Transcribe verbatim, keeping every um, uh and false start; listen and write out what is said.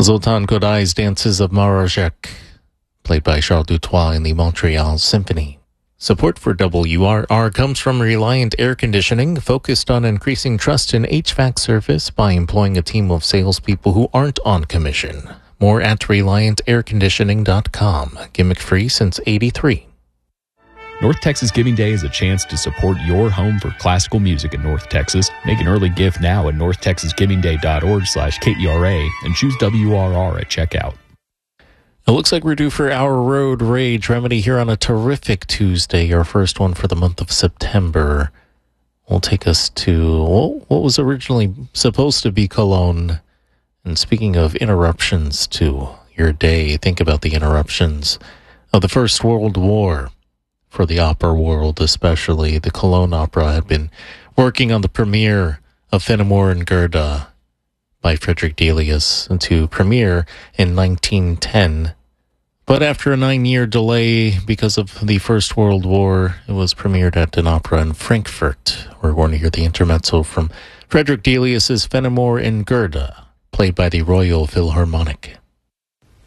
Zoltan Kodai's Dances of Marozhek, played by Charles Dutoit in the Montreal Symphony. Support for W R R comes from Reliant Air Conditioning, focused on increasing trust in H V A C service by employing a team of salespeople who aren't on commission. More at reliant air conditioning dot com. Gimmick-free since eighty-three. North Texas Giving Day is a chance to support your home for classical music in North Texas. Make an early gift now at north texas giving day dot org slash K E R A and choose W R R at checkout. It looks like we're due for our Road Rage Remedy here on a terrific Tuesday, our first one for the month of September. Will take us to well, what was originally supposed to be Cologne. And speaking of interruptions to your day, think about the interruptions of the First World War. For the opera world especially, the Cologne Opera had been working on the premiere of Fenimore and Gerda by Frederick Delius to premiere in nineteen ten. But after a nine-year delay because of the First World War, it was premiered at an opera in Frankfurt. We're going to hear the intermezzo from Frederick Delius's Fenimore and Gerda, played by the Royal Philharmonic.